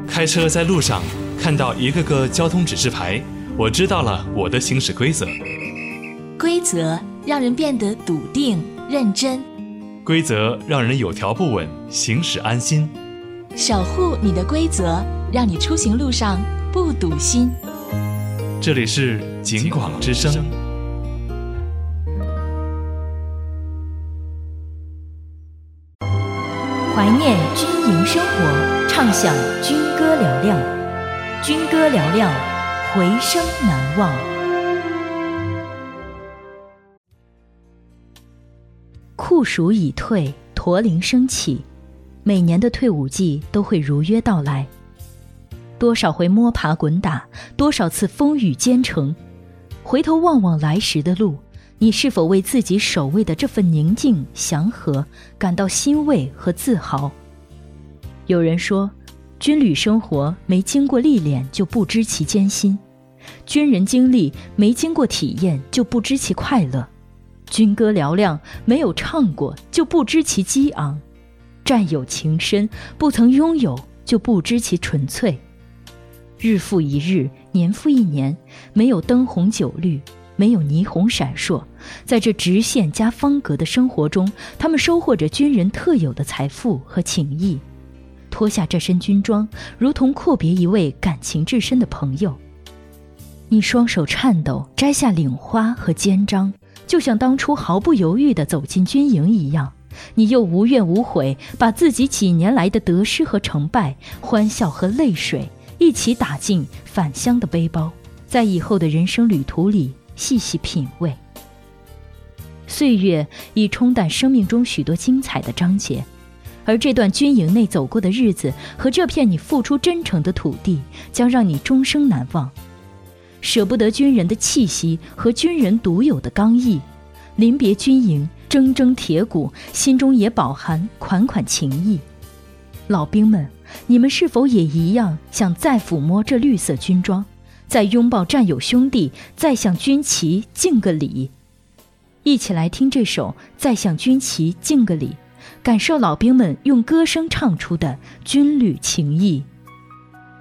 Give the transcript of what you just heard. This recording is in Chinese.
开车在路上看到一个个交通指示牌，我知道了我的行驶规则。 规则让人变得笃定认真， 规则让人有条不紊，行驶安心。 守护你的规则，让你出行路上不堵心。 这里是警广之声。 怀念军营生活，畅享军歌嘹亮，军歌嘹亮，回声难忘。酷暑已退，驼铃声起，每年的退伍季都会如约到来。多少回摸爬滚打，多少次风雨兼程，回头望望来时的路，你是否为自己守卫的这份宁静祥和感到欣慰和自豪？有人说，军旅生活没经过历练就不知其艰辛，军人经历没经过体验就不知其快乐，军歌嘹亮没有唱过就不知其激昂，战友情深不曾拥有就不知其纯粹。日复一日，年复一年，没有灯红酒绿，没有霓虹闪烁，在这直线加方格的生活中，他们收获着军人特有的财富和情谊。脱下这身军装，如同阔别一位感情至深的朋友。你双手颤抖，摘下领花和肩章，就像当初毫不犹豫地走进军营一样。你又无怨无悔，把自己几年来的得失和成败，欢笑和泪水一起打进返乡的背包，在以后的人生旅途里细细品味。岁月已冲淡生命中许多精彩的章节，而这段军营内走过的日子和这片你付出真诚的土地，将让你终生难忘。舍不得军人的气息和军人独有的刚毅，临别军营，铮铮铁骨，心中也饱含款款情谊。老兵们，你们是否也一样想再抚摸这绿色军装，再拥抱战友兄弟，再向军旗敬个礼？一起来听这首《再向军旗敬个礼》，感受老兵们用歌声唱出的军旅情谊。